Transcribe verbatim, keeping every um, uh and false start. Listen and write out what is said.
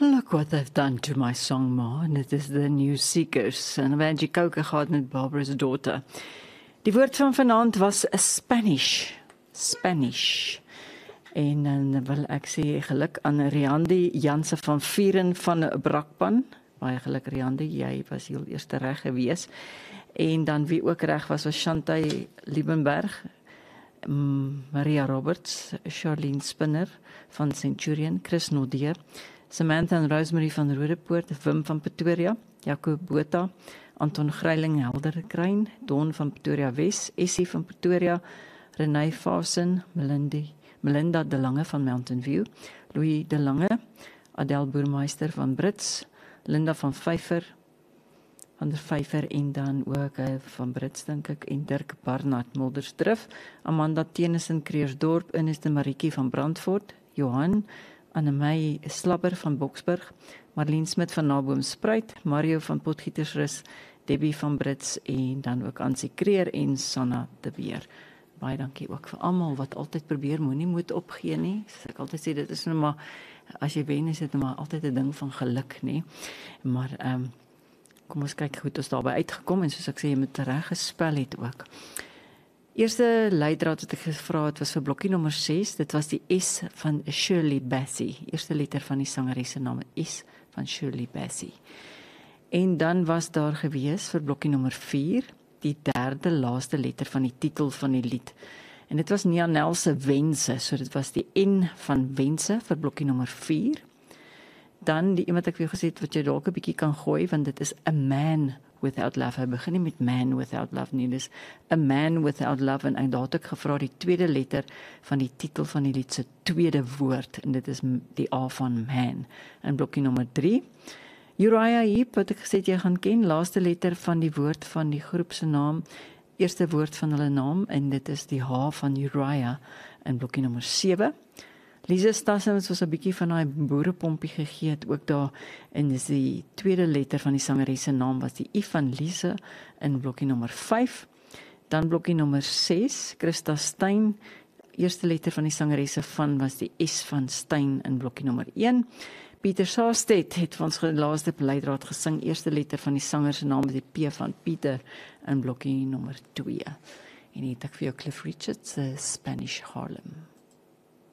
Look what they've done to my song, Ma, and it is the New Seekers. En Angie Coker gehad met Barbara's Daughter. Die woord van vanaand was Spanish. Spanish. En dan wil ek sê geluk aan Riandi Janse van Vieren van Brakpan. Baie geluk Riandi, jy was heel eerste reg gewees. En dan wie ook reg was was Shantay Liebenberg, Maria Roberts, Charlene Spinner van Centurion, Chris Nodee, Samantha en Rosemary van Rodepoort, Wim van Pretoria, Jaco Botha, Anton Greiling Helderkruin, Don van Pretoria Wes, Essie van Pretoria, Renée Fasen, Melinda, Melinda De Lange van Mountain View, Louis De Lange, Adel Boermeister van Brits, Linda van Vyver, van der Vyver en dan ook uh, van Brits dink ek, en Dirk Barnard Muldersdrif, Amanda Tenis in Kreersdorp, Ines de Marieke van Brandfort, Johan, Annemey Slabber van Boksburg, Marlene Smit van Naboomspruit, Mario van Potgietersrus, Debbie van Brits en dan ook Ansie Kreer en Sanna de Beer. Baie dankie ook vir almal wat altyd probeer moenie moet opgee nie. So ek altyd sê dit is nou maar, as jy wen is dit nou maar altyd 'n ding van geluk, nie. Maar ehm um, kom ons kyk goed ons daarby uitgekom en soos ek sê jy moet reg gespel het ook. Eerste leidraad wat ek gevra het was vir blokkie nommer ses, dit was die S van Shirley Bassey. Eerste letter van die sangeres se naam S van Shirley Bassey. En dan was daar gewees vir blokkie nommer vier, die derde laaste letter van die titel van die lied. En dit was Nianel se Wense, so dit was die N van Wense vir blokkie nommer vier. Dan die iemand ek weer gesê het wat jy dalk 'n bietjie kan gooi, want dit is A Man Without Love. Hy begin nie met Man Without Love nie, dis A Man Without Love, en daar het ek gevra die tweede letter van die titel van die lied se tweede woord, en dit is die A van Man. En blokkie nommer drie, Uriah Heep, wat ek gesê het jy gaan ken, laaste letter van die woord van die groep se naam, eerste woord van hulle naam, en dit is die H van Uriah, in blokkie nommer sewe. Lise Stassens was 'n bietjie van daai boerepompie gegee het ook daar, en dis die tweede letter van die sangeres se naam was die I van Lise in blokkie nommer vyf. Dan blokkie nommer ses, Christa Stein, eerste letter van die sangeres se van was die S van Stein in blokkie nommer een. Pieter Saasted het vir ons laaste leidraad gesing, eerste letter van die sanger se naam was die P van Pieter in blokkie nommer twee. En het ek vir jou Cliff Richards, Spanish Harlem.